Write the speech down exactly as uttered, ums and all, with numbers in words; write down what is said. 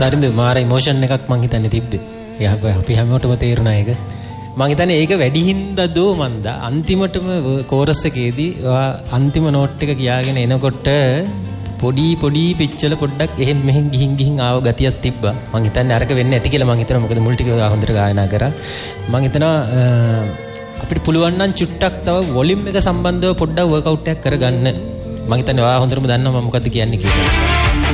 හරිද මාර ඉමෝෂන් එකක් මං හිතන්නේ තිබ්බේ. ඒක අපි හැමෝටම තේරුණා ඒක. මං හිතන්නේ ඒක වැඩි හින්දා දෝ මන්ද අන්තිමටම කෝරස් එකේදී අන්තිම නෝට් එක කියාගෙන එනකොට පොඩි පොඩි පිච්චල පොඩ්ඩක් එහෙන් මෙහෙන් ගිහින් ගිහින් ආව ගතියක් තිබ්බා. මං හිතන්නේ අරක වෙන්නේ නැති කියලා මං හිතනවා. මොකද මුල් ටික හොඳට ගායනා කරා. මං හිතනවා අපිට පුළුවන් නම් චුට්ටක් තව වොලියුම් එක සම්බන්ධව පොඩ්ඩක් වර්ක්අවුට් එකක් කරගන්න. මං හිතන්නේ ඔයා හොඳටම දන්නවා මම මොකද්ද කියන්නේ කියලා.